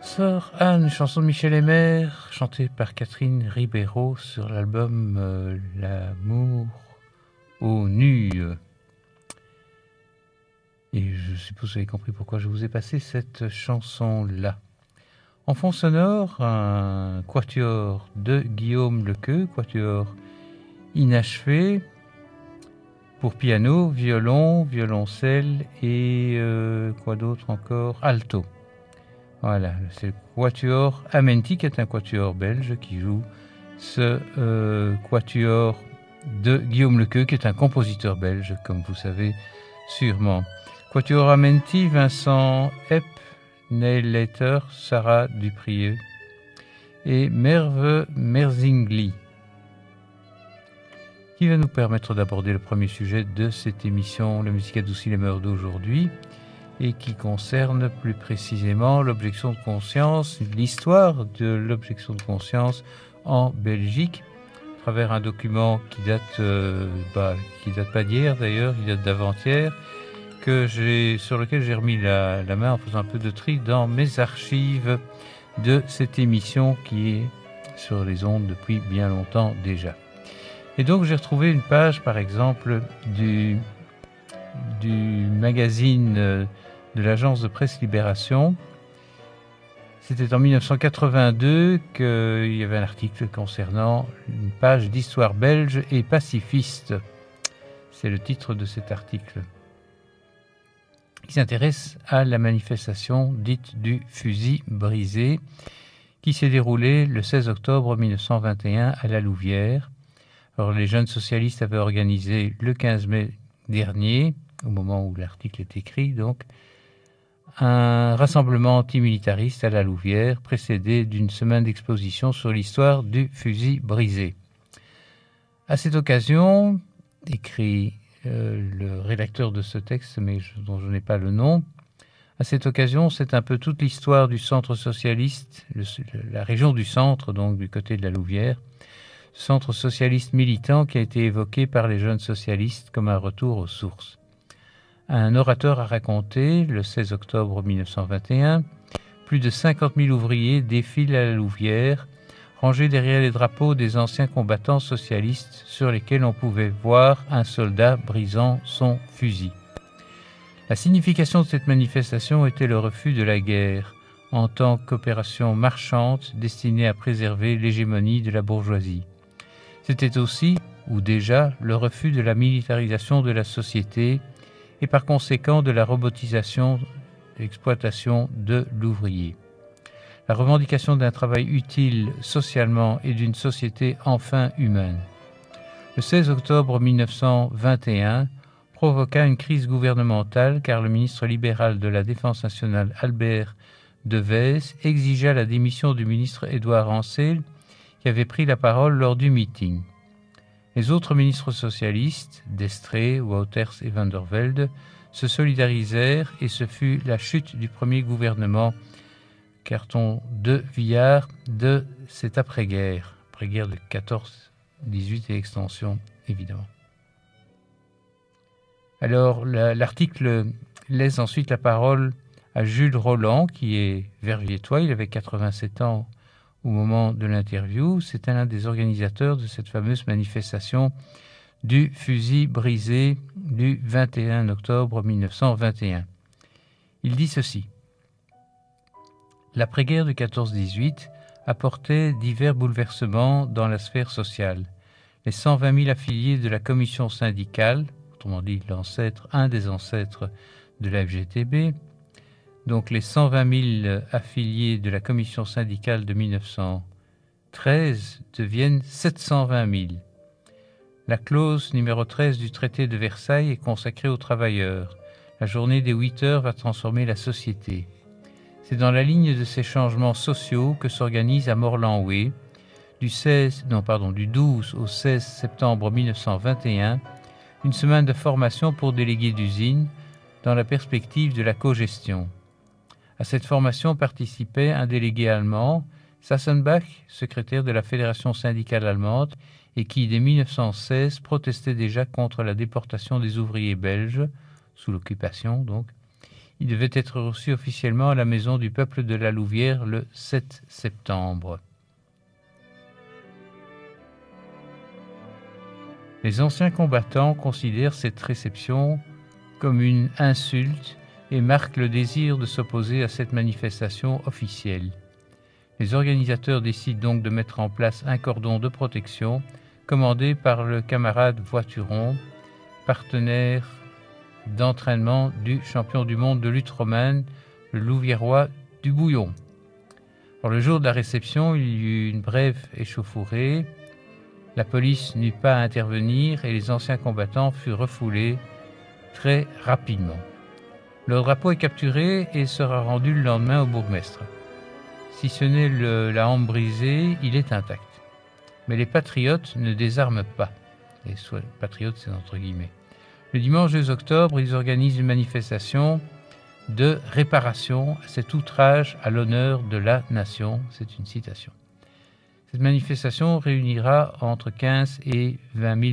Sœur Anne, chanson de Michel Aimère, chantée par Catherine Ribeiro sur l'album L'amour aux nues. Et je suppose que vous avez compris pourquoi je vous ai passé cette chanson-là. En fond sonore, un quatuor de Guillaume Lequeux, quatuor inachevé, pour piano, violon, violoncelle et quoi d'autre encore, alto. Voilà, c'est le quatuor Amenti, qui est un quatuor belge qui joue ce quatuor de Guillaume Lequeux, qui est un compositeur belge, comme vous savez sûrement. Quatuor Amenti, Vincent Epp, Neil Leiter, Sarah Duprieux et Merve Merzingli, qui va nous permettre d'aborder le premier sujet de cette émission, la musique adoucit les mœurs d'aujourd'hui, et qui concerne plus précisément l'objection de conscience, l'histoire de l'objection de conscience en Belgique, à travers un document qui date pas d'hier d'ailleurs, il date d'avant-hier, sur lequel j'ai remis la main en faisant un peu de tri dans mes archives de cette émission qui est sur les ondes depuis bien longtemps déjà. Et donc j'ai retrouvé une page par exemple du magazine de l'agence de presse Libération. C'était en 1982 qu'il y avait un article concernant une page d'histoire belge et pacifiste. C'est le titre de cet article, qui s'intéresse à la manifestation dite du fusil brisé, qui s'est déroulée le 16 octobre 1921 à La Louvière. Alors, les jeunes socialistes avaient organisé le 15 mai dernier, au moment où l'article est écrit, donc, un rassemblement antimilitariste à La Louvière, précédé d'une semaine d'exposition sur l'histoire du fusil brisé. À cette occasion, écrit le rédacteur de ce texte, mais dont je n'ai pas le nom, à cette occasion, c'est un peu toute l'histoire du centre socialiste, la région du centre, donc du côté de La Louvière, centre socialiste militant qui a été évoqué par les jeunes socialistes comme un retour aux sources. Un orateur a raconté, le 16 octobre 1921, plus de 50 000 ouvriers défilent à La Louvière, rangés derrière les drapeaux des anciens combattants socialistes sur lesquels on pouvait voir un soldat brisant son fusil. La signification de cette manifestation était le refus de la guerre, en tant qu'opération marchande destinée à préserver l'hégémonie de la bourgeoisie. C'était aussi, ou déjà, le refus de la militarisation de la société et par conséquent de la robotisation et l'exploitation de l'ouvrier. La revendication d'un travail utile socialement et d'une société enfin humaine. Le 16 octobre 1921 provoqua une crise gouvernementale car le ministre libéral de la Défense nationale Albert Devèze exigea la démission du ministre Édouard Ancel qui avait pris la parole lors du meeting. Les autres ministres socialistes, Destrée, Wouters et Van der Velde, se solidarisèrent et ce fut la chute du premier gouvernement Carton de Villard de cette après-guerre de 14-18 et extension évidemment. Alors l'article laisse ensuite la parole à Jules Roland qui est verviétois, il avait 87 ans au moment de l'interview. C'était l'un des organisateurs de cette fameuse manifestation du fusil brisé du 21 octobre 1921. Il dit ceci. L'après-guerre de 14-18 apportait divers bouleversements dans la sphère sociale. Les 120 000 affiliés de la commission syndicale, autrement dit un des ancêtres de la FGTB, donc les 120 000 affiliés de la commission syndicale de 1913 deviennent 720 000. La clause numéro 13 du traité de Versailles est consacrée aux travailleurs. La journée des 8 heures va transformer la société. C'est dans la ligne de ces changements sociaux que s'organise à Morlanoué, du 12 au 16 septembre 1921, une semaine de formation pour délégués d'usine dans la perspective de la cogestion. À cette formation participait un délégué allemand, Sassenbach, secrétaire de la Fédération syndicale allemande, et qui, dès 1916, protestait déjà contre la déportation des ouvriers belges, sous l'occupation donc, Il devait être reçu officiellement à la Maison du Peuple de la Louvière le 7 septembre. Les anciens combattants considèrent cette réception comme une insulte et marquent le désir de s'opposer à cette manifestation officielle. Les organisateurs décident donc de mettre en place un cordon de protection commandé par le camarade Voituron, partenaire d'entraînement du champion du monde de lutte romane, le Louviérois du Bouillon. Alors, le jour de la réception, il y eut une brève échauffourée. La police n'eut pas à intervenir et les anciens combattants furent refoulés très rapidement. Le drapeau est capturé et sera rendu le lendemain au bourgmestre. Si ce n'est la hampe brisée, il est intact. Mais les patriotes ne désarment pas. Et soit patriotes, c'est entre guillemets. Le dimanche 2 octobre, ils organisent une manifestation de réparation à cet outrage à l'honneur de la nation. C'est une citation. Cette manifestation réunira entre 15 et 20 000